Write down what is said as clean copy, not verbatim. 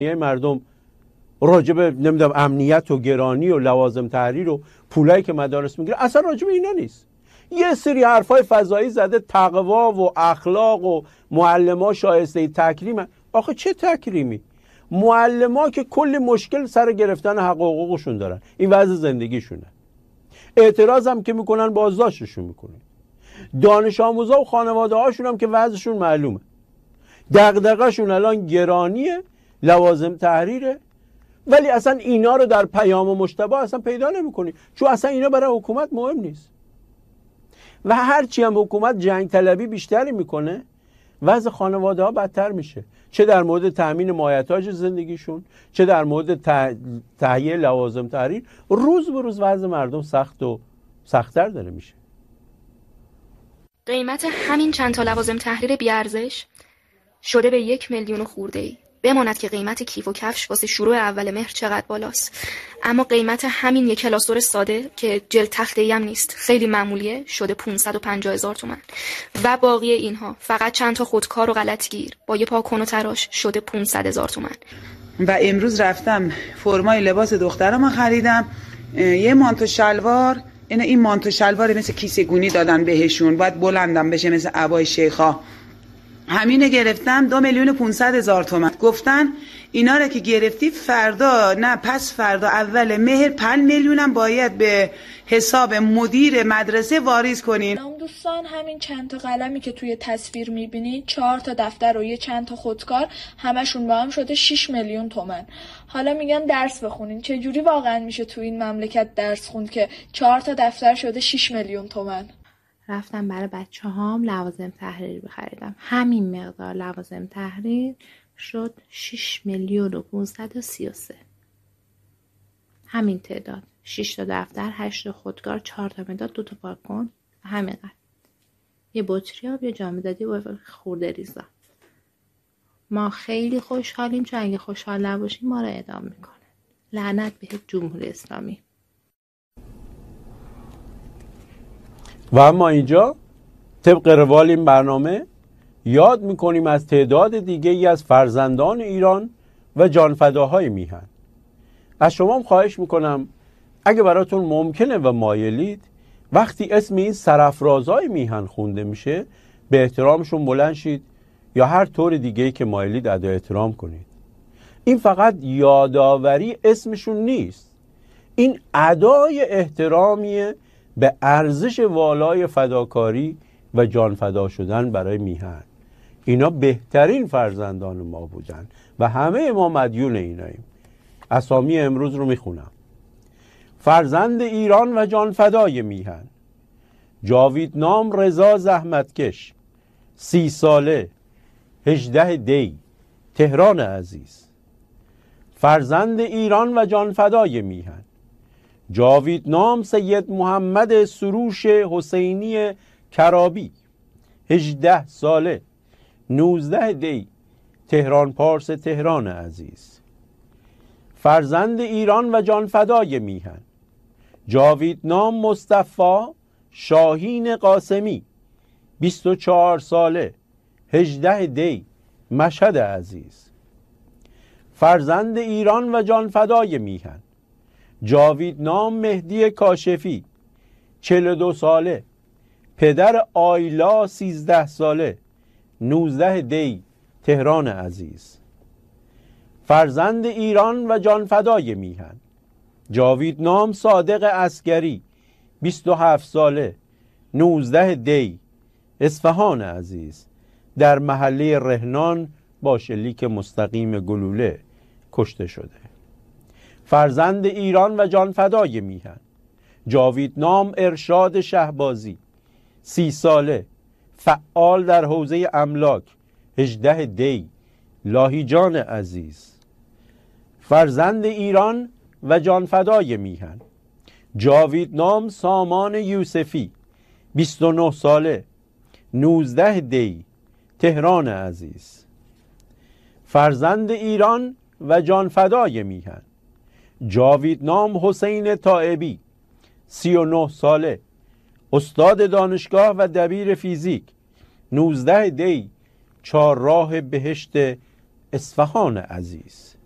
مردم راجب نمیدونم امنیت و گرانی و لوازم تحریر و پولایی که مدارس میگیره اصلا راجب اینا نیست. یه سری حرفای فضایی زده، تقوا و اخلاق و معلما شایسته تکریم. آخه چه تکریمی؟ معلما که کلی مشکل سر گرفتن حقوقشون دارن، این وضع زندگیشونه. اعتراض هم که میکنن بازداشتشون میکنن. دانش آموزا و خانواده هاشون هم که وضعشون معلومه، دغدغه‌شون الان گرانیه، لوازم تحریره، ولی اصلا اینا رو در پیام و مجتبی اصلا پیدا نمی‌کنی، چون اصلا اینا برای حکومت مهم نیست. و هرچی هم حکومت جنگ طلبی بیشتری میکنه، وضع خانواده ها بدتر میشه، چه در مورد تامین مایحتاج زندگیشون، چه در مورد تهیه لوازم تحریر. روز به روز وضع مردم سخت و سخت‌تر داره میشه. قیمت همین چند تا لوازم تحریر بیارزش شده به 1,000,000 خورده‌ای. بماند که قیمت کیف و کفش واسه شروع اول مهر چقدر بالاست، اما قیمت همین یک کلاسور ساده که جلد تخته‌ای هم نیست، خیلی معمولیه، شده 550,000 تومان. و باقی اینها فقط چند تا خودکار و غلطگیر با یه پاکن و تراش شده 500,000 تومان. و امروز رفتم فرمای لباس دخترم خریدم، یه مانتو شلوار، این مانتو شلوار مثل کیسه گونی دادن بهشون، باید بلندم بشه مثل عبای شیخا، همینه گرفتم 2,500,000 تومان. گفتن اینا رو که گرفتی فردا، نه پس فردا اول مهر 5 میلیونم باید به حساب مدیر مدرسه واریز کنین. دوستان همین چند تا قلمی که توی تصویر میبینید، 4 تا دفتر و یه چند تا خودکار، همشون با هم شده 6,000,000 تومان. حالا میگن درس بخونین، چجوری واقعا میشه تو این مملکت درس خوند که 4 تا دفتر شده 6,000,000 تومان؟ رفتم برای بچه هام لوازم تحریر بخریدم. همین مقدار لوازم تحریر شد 6,533,000. همین تعداد، 6 تا دفتر، 8 تا خودکار، 4 تا مداد، 2 تا پاکن، همینقدر. یه بطری آب، یه جامدادی و خورده ریزا. ما خیلی خوشحالیم، چون اگه خوشحال نباشیم ما رو اعدام میکنه. لعنت به جمهوری اسلامی. و اما اینجا طبق روال این برنامه یاد میکنیم از تعداد دیگه ای از فرزندان ایران و جانفداهای میهن. از شما هم خواهش میکنم اگه براتون ممکنه و مایلید، وقتی اسم این سرافرازهای میهن خونده میشه به احترامشون بلند شید یا هر طور دیگه‌ای که مایلید ادای احترام کنید. این فقط یادآوری اسمشون نیست، این ادای احترامیه به ارزش والای فداکاری و جان فدا شدن برای میهن. اینا بهترین فرزندان ما بودن و همه ما مدیون ایناییم. اسامی امروز رو میخونم. فرزند ایران و جان فدای میهن: جاویدنام رضا زحمتکش، 30 ساله، 18 دی، تهران عزیز. فرزند ایران و جان فدای میهن: جاویدنام سید محمد سروش حسینی کرابی، 18 ساله، 19 دی، تهران پارس، تهران عزیز. فرزند ایران و جان فدای میهن: جاویدنام مصطفی شاهین قاسمی، 24 ساله، 18 دی، مشهد عزیز. فرزند ایران و جان فدای میهن: جاویدنام مهدی کاشفی، 42 ساله، پدر آیلا، 13 ساله، 19 دی، تهران عزیز. فرزند ایران و جان فدای میهن: جاویدنام صادق عسگری، 27 ساله، 19 دی، اصفهان عزیز. در محله رهنان با شلیک مستقیم گلوله کشته شده. فرزند ایران و جان فدای میهن: جاویدنام ارشاد شهبازی، 30 ساله، فعال در حوزه املاک، 18 دی، لاهیجان عزیز. فرزند ایران و جان فدای میهن: جاویدنام سامان یوسفی، 29 ساله، 19 دی، تهران عزیز. فرزند ایران و جان فدای میهن: جاویدنام حسین طائبی، 39 ساله، استاد دانشگاه و دبیر فیزیک، 19 دی، چهارراه بهشت، اصفهان عزیز.